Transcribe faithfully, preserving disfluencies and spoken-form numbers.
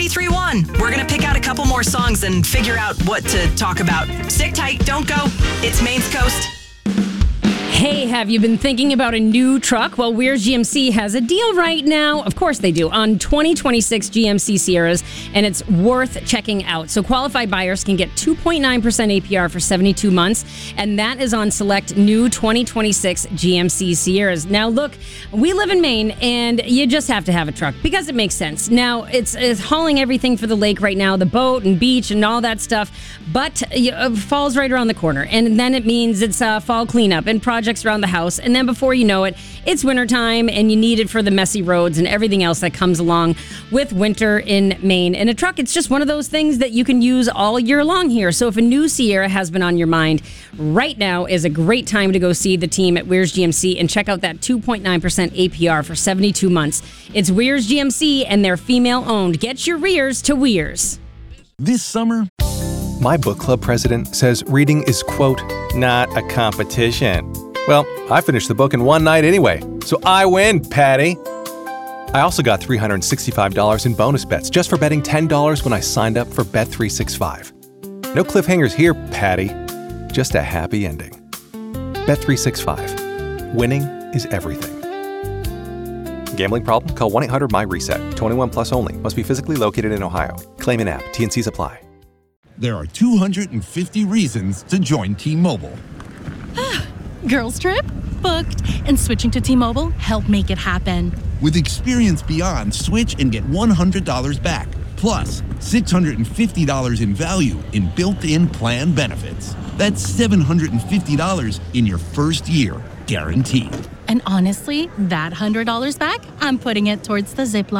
ninety-three point one. We're going to pick out a couple more songs and figure out what to talk about. Stick tight, don't go. It's Maine's Coast. Hey, have you been thinking about a new truck? Well, Weir's G M C has a deal right now. Of course they do, on twenty twenty-six G M C Sierras, and it's worth checking out. So qualified buyers can get two point nine percent A P R for seventy-two months, and that is on select new twenty twenty-six G M C Sierras. Now, look, we live in Maine, and you just have to have a truck because it makes sense. Now, it's, it's hauling everything for the lake right now, the boat and beach and all that stuff, but uh, fall's right around the corner, and then it means it's uh, fall cleanup and projects around the house, and then before you know it, it's wintertime and you need it for the messy roads and everything else that comes along with winter in Maine. And a truck, it's just one of those things that you can use all year long here. So if a new Sierra has been on your mind, right now is a great time to go see the team at Weir's G M C and check out that two point nine percent A P R for seventy-two months. It's Weir's G M C, and they're female owned. Get your rears to Weir's. This summer, my book club president says reading is, quote, not a competition. Well, I finished the book in one night anyway, so I win, Patty. I also got three hundred sixty-five dollars in bonus bets just for betting ten dollars when I signed up for Bet three sixty-five. No cliffhangers here, Patty. Just a happy ending. Bet three sixty-five. Winning is everything. Gambling problem? Call one eight hundred M Y reset. twenty-one plus only. Must be physically located in Ohio. Claim in app. T and Cs apply. there are two hundred fifty reasons to join T-Mobile. Girls trip? Booked. And switching to T-Mobile helped make it happen. With experience beyond, switch and get one hundred dollars back. Plus, six hundred fifty dollars in value in built-in plan benefits. That's seven hundred fifty dollars in your first year, guaranteed. And honestly, that one hundred dollars back, I'm putting it towards the Zipline.